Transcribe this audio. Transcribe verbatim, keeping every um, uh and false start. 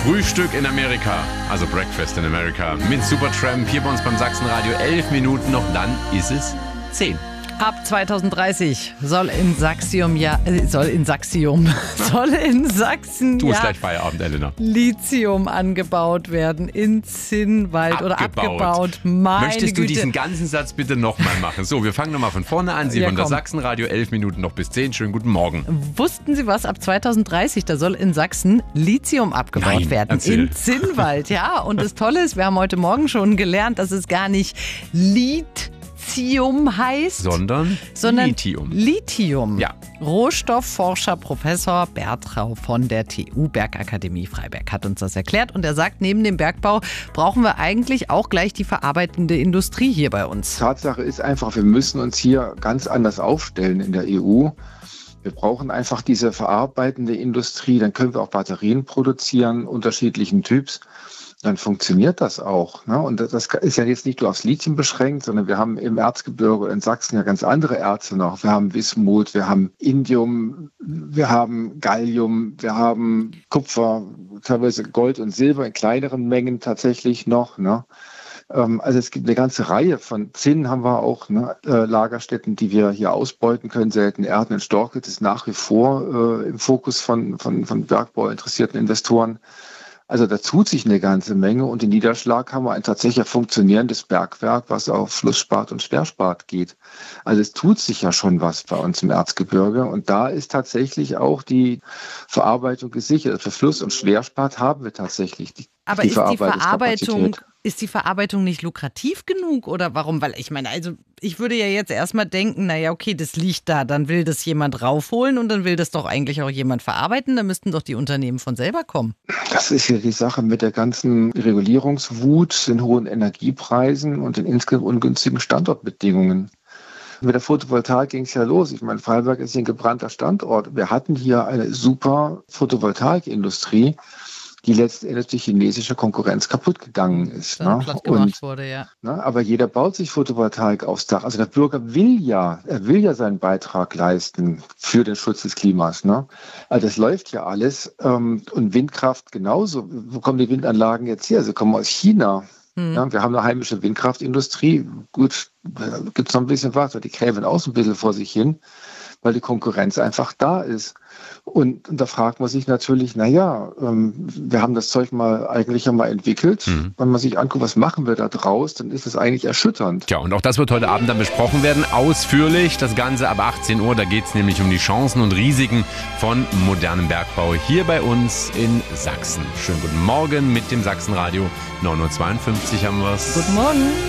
Frühstück in Amerika, also Breakfast in America mit Supertramp hier bei uns beim Sachsenradio. Elf Minuten noch, dann ist es zehn. Ab zwanzig dreißig soll in Saxium ja, äh, soll in Saxium, soll in Sachsen Du ja hast gleich Feierabend, Elena. Lithium angebaut werden in Zinnwald oder abgebaut. Meine Möchtest du Güte. diesen ganzen Satz bitte nochmal machen? So, wir fangen nochmal von vorne an. Sie Ja, von das komm. Sachsenradio, elf Minuten noch bis zehn. Schönen guten Morgen. Wussten Sie was? Ab zwanzig dreißig, da soll in Sachsen Lithium abgebaut Nein, werden. erzähl. In Zinnwald, ja. Und das Tolle ist, wir haben heute Morgen schon gelernt, dass es gar nicht Lithium heißt, Sondern, sondern Lithium. Lithium. Ja. Rohstoffforscher Professor Bertrau von der T U Bergakademie Freiberg hat uns das erklärt. Und er sagt, neben dem Bergbau brauchen wir eigentlich auch gleich die verarbeitende Industrie hier bei uns. Tatsache ist einfach, wir müssen uns hier ganz anders aufstellen in der E U. Wir brauchen einfach diese verarbeitende Industrie, dann können wir auch Batterien produzieren, unterschiedlichen Typs. Dann funktioniert das auch. Ne? Und das ist ja jetzt nicht nur aufs Lithium beschränkt, sondern wir haben im Erzgebirge in Sachsen ja ganz andere Erze noch. Wir haben Wismut, wir haben Indium, wir haben Gallium, wir haben Kupfer, teilweise Gold und Silber in kleineren Mengen tatsächlich noch. Ne? Also es gibt eine ganze Reihe von Zinn haben wir auch, ne, äh, Lagerstätten, die wir hier ausbeuten können. Selten Erden in Storkelt ist nach wie vor äh, im Fokus von, von, von Bergbau interessierten Investoren. Also da tut sich eine ganze Menge und in Niederschlag haben wir ein tatsächlich funktionierendes Bergwerk, was auf Flussspat und Sperrspat geht. Also es tut sich ja schon was bei uns im Erzgebirge und da ist tatsächlich auch die Verarbeitung gesichert. Für Fluss- und Schwerspat haben wir tatsächlich die Aber die ist die Verarbeitung, Verarbeitungskapazität. ist die Verarbeitung nicht lukrativ genug oder warum? Weil ich meine, also ich würde ja jetzt erstmal denken, naja, okay, das liegt da, dann will das jemand raufholen und dann will das doch eigentlich auch jemand verarbeiten, da müssten doch die Unternehmen von selber kommen. Das ist ja die Sache mit der ganzen Regulierungswut, den hohen Energiepreisen und den insgesamt ungünstigen Standortbedingungen. Mit der Photovoltaik ging es ja los. Ich meine, Freiberg ist hier ein gebrannter Standort. Wir hatten hier eine super Photovoltaikindustrie, die letzten Endes durch chinesische Konkurrenz kaputt gegangen ist. Dann Ne? platt gemacht Und, wurde, ja. ne, aber jeder baut sich Photovoltaik aufs Dach. Also der Bürger will ja, er will ja seinen Beitrag leisten für den Schutz des Klimas. Ne? Also das läuft ja alles. Ähm, und Windkraft genauso. Wo kommen die Windanlagen jetzt her? Sie kommen aus China. Hm. Ja, wir haben eine heimische Windkraftindustrie. Gut, da gibt es noch ein bisschen was, die kräven auch so ein bisschen vor sich hin, weil die Konkurrenz einfach da ist. Und, und da fragt man sich natürlich, naja, ähm, wir haben das Zeug mal eigentlich ja mal entwickelt. Mhm. Wenn man sich anguckt, was machen wir da draus, dann ist es eigentlich erschütternd. Tja, und auch das wird heute Abend dann besprochen werden, ausführlich. Das Ganze ab achtzehn Uhr, da geht es nämlich um die Chancen und Risiken von modernem Bergbau hier bei uns in Sachsen. Schönen guten Morgen mit dem Sachsenradio. neun Uhr zweiundfünfzig haben wir es. Guten Morgen.